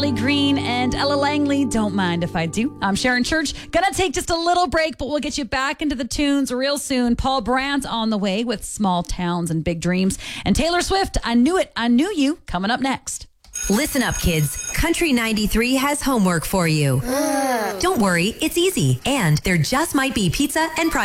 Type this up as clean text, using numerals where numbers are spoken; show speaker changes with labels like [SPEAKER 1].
[SPEAKER 1] Ellie Green and Ella Langley. Don't mind if I do. I'm Sharon Church. Gonna take just a little break, but we'll get you back into the tunes real soon. Paul Brandt on the way with Small Towns and Big Dreams. And Taylor Swift, I Knew It, I Knew You, coming up next.
[SPEAKER 2] Listen up, kids. Country 93 has homework for you. Don't worry, it's easy. And there just might be pizza and